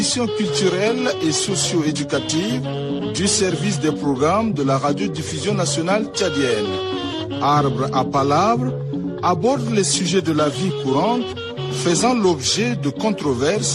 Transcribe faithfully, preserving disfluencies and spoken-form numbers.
Culturelle et socio-éducative du service des programmes de la radiodiffusion nationale tchadienne. Arbre à palabre aborde les sujets de la vie courante faisant l'objet de controverses